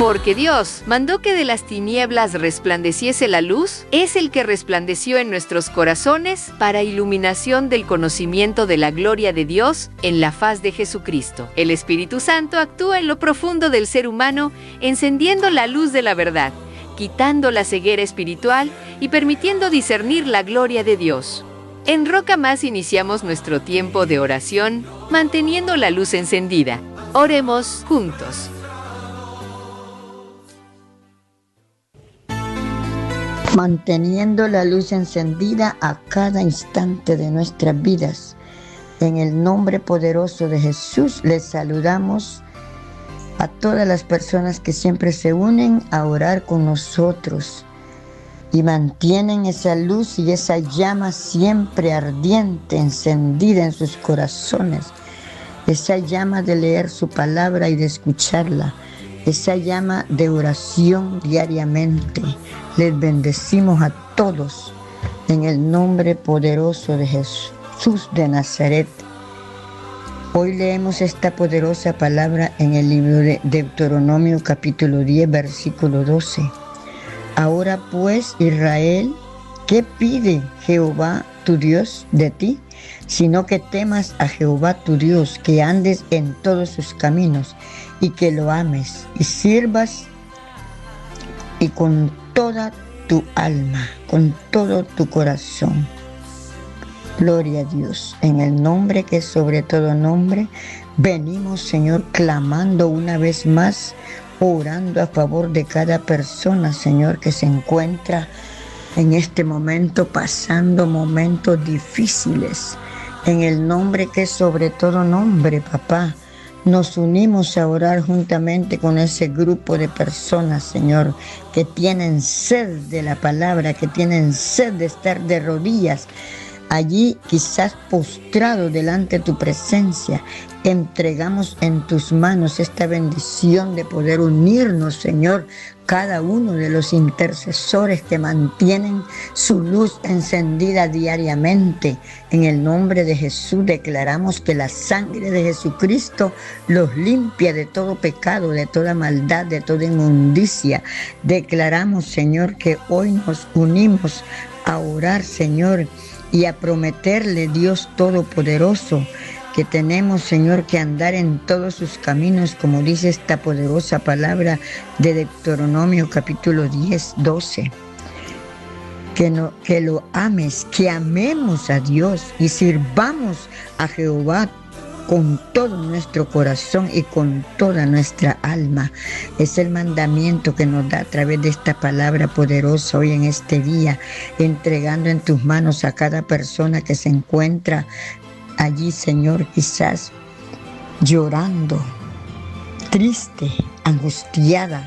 Porque Dios mandó que de las tinieblas resplandeciese la luz, es el que resplandeció en nuestros corazones para iluminación del conocimiento de la gloria de Dios en la faz de Jesucristo. El Espíritu Santo actúa en lo profundo del ser humano, encendiendo la luz de la verdad, quitando la ceguera espiritual y permitiendo discernir la gloria de Dios. En Roca Más iniciamos nuestro tiempo de oración, manteniendo la luz encendida. Oremos juntos. Manteniendo la luz encendida a cada instante de nuestras vidas. En el nombre poderoso de Jesús les saludamos a todas las personas que siempre se unen a orar con nosotros y mantienen esa luz y esa llama siempre ardiente, encendida en sus corazones. Esa llama de leer su palabra y de escucharla. Esa llama de oración diariamente. Les bendecimos a todos en el nombre poderoso de Jesús de Nazaret. Hoy leemos esta poderosa palabra en el libro de Deuteronomio capítulo 10, versículo 12. Ahora pues, Israel, ¿qué pide Jehová tu Dios de ti? Sino que temas a Jehová tu Dios, que andes en todos sus caminos y que lo ames y sirvas y con toda tu alma, con todo tu corazón. Gloria a Dios. En el nombre que es sobre todo nombre, venimos, Señor, clamando una vez más, orando a favor de cada persona, Señor, que se encuentra en este momento pasando momentos difíciles. En el nombre que es sobre todo nombre, papá, nos unimos a orar juntamente con ese grupo de personas, Señor, que tienen sed de la palabra, que tienen sed de estar de rodillas allí, quizás postrado delante de tu presencia. Entregamos en tus manos esta bendición de poder unirnos, Señor, cada uno de los intercesores que mantienen su luz encendida diariamente. En el nombre de Jesús declaramos que la sangre de Jesucristo los limpia de todo pecado, de toda maldad, de toda inmundicia. Declaramos, Señor, que hoy nos unimos a orar, Señor, y a prometerle, Dios Todopoderoso, que tenemos, Señor, que andar en todos sus caminos, como dice esta poderosa palabra de Deuteronomio capítulo 10, 12. Que lo ames, que amemos a Dios y sirvamos a Jehová con todo nuestro corazón y con toda nuestra alma. Es el mandamiento que nos da a través de esta palabra poderosa hoy en este día, entregando en tus manos a cada persona que se encuentra allí, Señor, quizás llorando, triste, angustiada,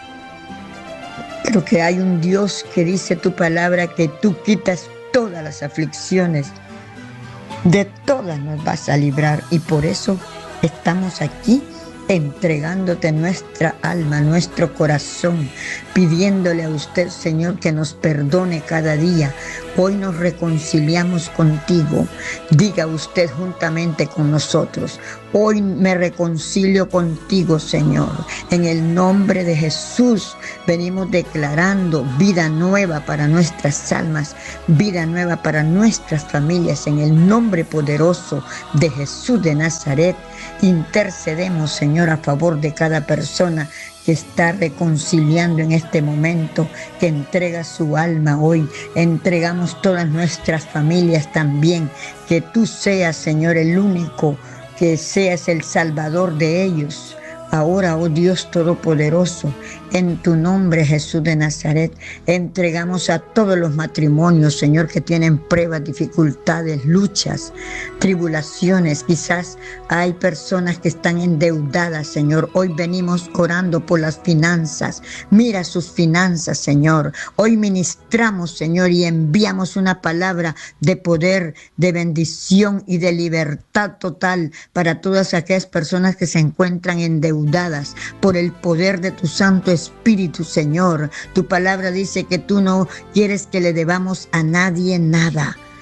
pero que hay un Dios que dice tu palabra que tú quitas todas las aflicciones. De todas nos vas a librar y por eso estamos aquí entregándote nuestra alma, nuestro corazón, pidiéndole a usted, Señor, que nos perdone cada día. Hoy nos reconciliamos contigo. Diga usted juntamente con nosotros: hoy me reconcilio contigo, Señor. En el nombre de Jesús venimos declarando vida nueva para nuestras almas, vida nueva para nuestras familias. En el nombre poderoso de Jesús de Nazaret, intercedemos, Señor, a favor de cada persona que está reconciliando en este momento, que entrega su alma hoy. Entregamos todas nuestras familias también. Que tú seas, Señor, el único, que seas el Salvador de ellos. Ahora, oh Dios Todopoderoso, en tu nombre, Jesús de Nazaret, entregamos a todos los matrimonios, Señor, que tienen pruebas, dificultades, luchas, tribulaciones. Quizás hay personas que están endeudadas, Señor. Hoy venimos orando por las finanzas. Mira sus finanzas, Señor. Hoy ministramos, Señor, y enviamos una palabra de poder, de bendición y de libertad total para todas aquellas personas que se encuentran endeudadas por el poder de tu Santo Espíritu, Señor. Tu palabra dice que tú no quieres que le debamos a nadie nada.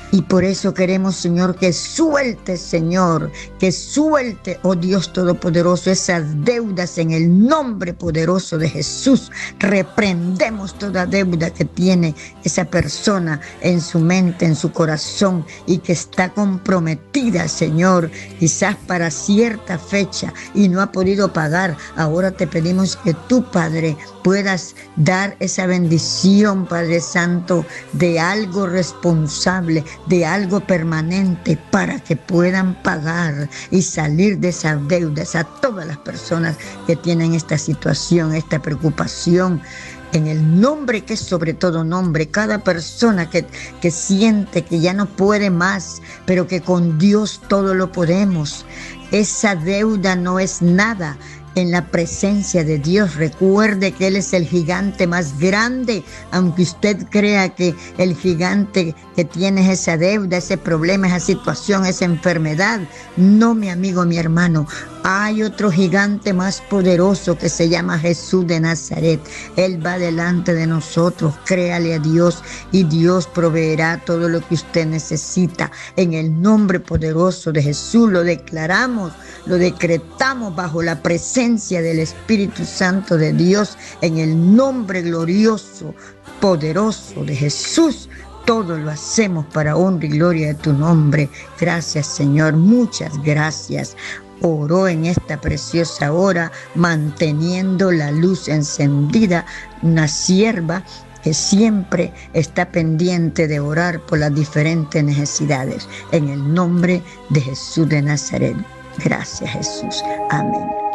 Y por eso queremos, Señor, que suelte, Señor, que suelte, oh Dios Todopoderoso, esas deudas en el nombre poderoso de Jesús. Reprendemos toda deuda que tiene esa persona en su mente, en su corazón, y que está comprometida, Señor, quizás para cierta fecha y no ha podido pagar. Ahora te pedimos que tú, Padre, puedas dar esa bendición, Padre Santo, de algo responsable, de algo permanente, para que puedan pagar y salir de esas deudas a todas las personas que tienen esta situación, esta preocupación. En el nombre que es sobre todo nombre, cada persona que siente que ya no puede más, pero que con Dios todo lo podemos. Esa deuda no es nada en la presencia de Dios. Recuerde que Él es el gigante más grande, aunque usted crea que el gigante que tiene es esa deuda, ese problema, esa situación, esa enfermedad. No, mi amigo, mi hermano, hay otro gigante más poderoso que se llama Jesús de Nazaret. Él va delante de nosotros. Créale a Dios y Dios proveerá todo lo que usted necesita. En el nombre poderoso de Jesús lo declaramos, lo decretamos bajo la presencia del Espíritu Santo de Dios. En el nombre glorioso, poderoso de Jesús, todo lo hacemos para honra y gloria de tu nombre. Gracias, Señor, muchas gracias. Oró en esta preciosa hora, manteniendo la luz encendida, una sierva que siempre está pendiente de orar por las diferentes necesidades. En el nombre de Jesús de Nazaret. Gracias, Jesús. Amén.